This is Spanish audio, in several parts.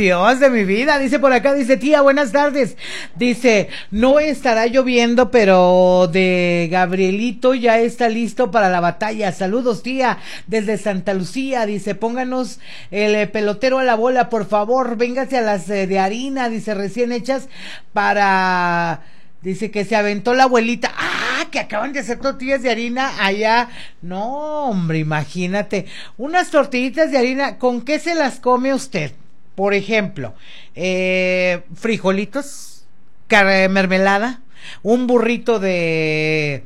Dios de mi vida, dice por acá, dice tía, buenas tardes. Dice, no estará lloviendo, pero de Gabrielito ya está listo para la batalla. Saludos, tía, desde Santa Lucía. Dice, pónganos el pelotero a la bola, por favor. Véngase a las de harina, dice, recién hechas para... Dice que se aventó la abuelita. ¡Ah! Que acaban de hacer tortillas de harina allá. No, hombre, imagínate. Unas tortillitas de harina, ¿con qué se las come usted? Por ejemplo, frijolitos, mermelada, un burrito de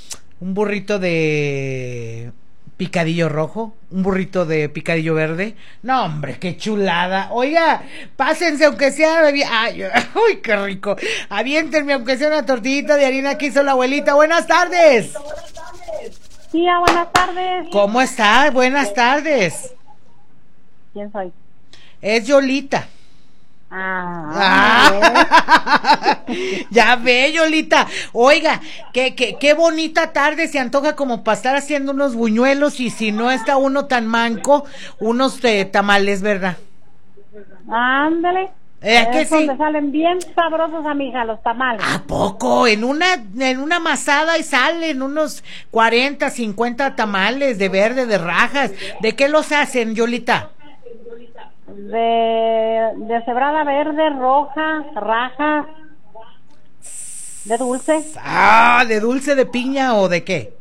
picadillo rojo, un burrito de picadillo verde. No, hombre, qué chulada. Oiga, pásense aunque sea... Ay, uy, qué rico. Aviéntenme aunque sea una tortillita de harina que hizo la abuelita. Buenas tardes. Tía, buenas tardes. ¿Cómo está? Buenas tardes. ¿Quién soy? Es Yolita. Ya ve, Yolita. Oiga, qué bonita tarde, se antoja como para estar haciendo unos buñuelos y si no está uno tan manco, unos tamales, ¿verdad? Ándale. ¿Que sí? Donde salen bien sabrosos, amiga, los tamales. ¿A poco? En una amasada y salen unos 40, 50 tamales de verde, de rajas. ¿De qué los hacen, Yolita? De cebrada verde, roja, raja, de dulce. ¿De dulce de piña o de qué?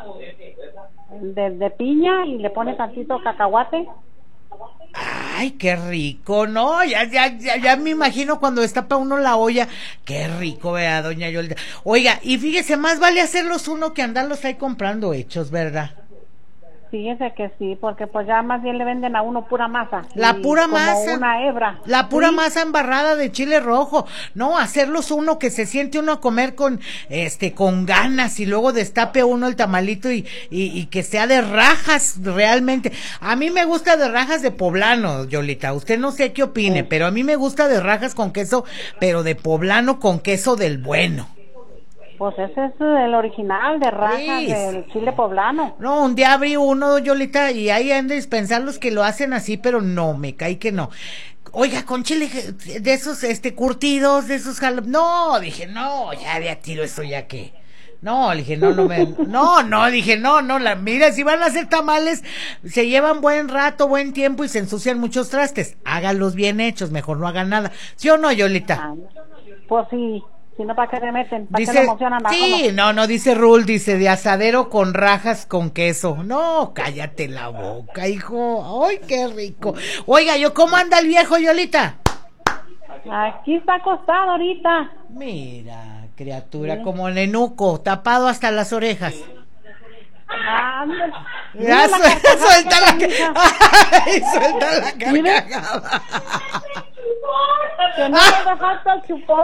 De piña y le pone tantito cacahuate. Ay, qué rico, ¿no? Ya me imagino cuando destapa uno la olla. Qué rico, vea, doña Yolita. Oiga, y fíjese, más vale hacerlos uno que andarlos ahí comprando hechos, ¿verdad? Fíjese que sí, porque pues ya más bien le venden a uno pura masa. La pura masa. Como una hebra. La pura masa embarrada de chile rojo. No, hacerlos uno que se siente uno a comer con ganas y luego destape uno el tamalito y que sea de rajas realmente. A mí me gusta de rajas de poblano, Yolita. Usted no sé qué opine, pero a mí me gusta de rajas con queso, pero de poblano con queso del bueno. Pues ese es el original de rajas del chile poblano. No, un día abrí uno, Yolita, y ahí han de dispensar los que lo hacen así, pero no, me cae que no. Oiga, con chile de esos curtidos, de esos no, dije, no, ya de a tiro eso ya que. No, dije, mira, si van a hacer tamales, se llevan buen rato, buen tiempo y se ensucian muchos trastes. Háganlos bien hechos, mejor no hagan nada. ¿Sí o no, Yolita? Pues sí. Si no, ¿para qué me meten? ¿Para qué me emocionan? Sí, no, dice Rul, dice, de asadero con rajas con queso. No, cállate la boca, hijo. Ay, qué rico. Oiga, ¿cómo anda el viejo, Yolita? Aquí está acostado ahorita. Mira, criatura, como nenuco, tapado hasta las orejas. Ya suelta la carcajada. Que no me dejaste el chupón.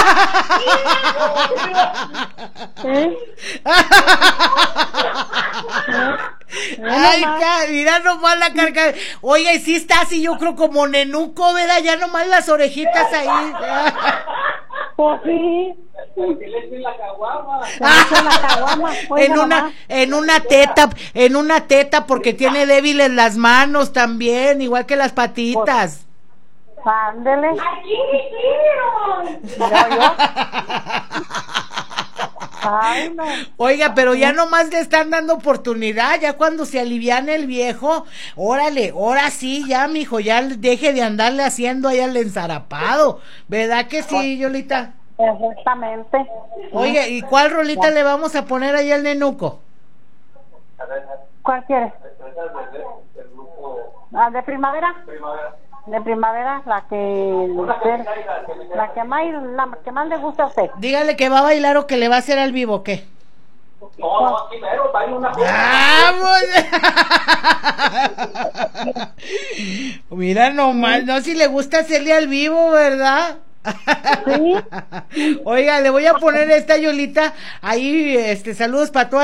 Ay, mira nomás la carcajada. Oiga, y sí está así, yo creo como nenuco, ¿verdad? Ya nomás las orejitas ahí. Pues sí. En una teta, porque tiene débiles las manos también, igual que las patitas. Ándele. Aquí Ay, no. Oiga, pero ya nomás le están dando oportunidad, ya cuando se aliviane el viejo, órale, ahora sí, ya, mijo, ya deje de andarle haciendo ahí al ensarapado, ¿verdad que sí, Yolita? Exactamente. Oye, ¿y cuál rolita le vamos a poner ahí al nenuco? ¿Cuál quieres? ¿De primavera? De primavera, la que más le gusta a usted. Dígale que va a bailar o que le va a hacer al vivo, ¿o qué? No, aquí mero, baila una. ¡Vamos! Mira nomás, no, si le gusta hacerle al vivo, ¿verdad? Sí. Oiga, le voy a poner esta, Yolita, ahí, saludos para todas